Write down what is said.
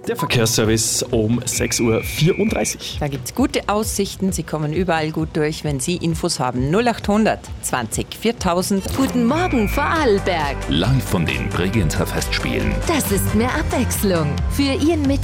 Der Verkehrsservice um 6:34 Uhr. Da gibt es gute Aussichten, Sie kommen überall gut durch. Wenn Sie Infos haben, 0800 20 4000. Guten Morgen Vorarlberg. Live von den Bregenzer Festspielen. Das ist mehr Abwechslung. Für Ihren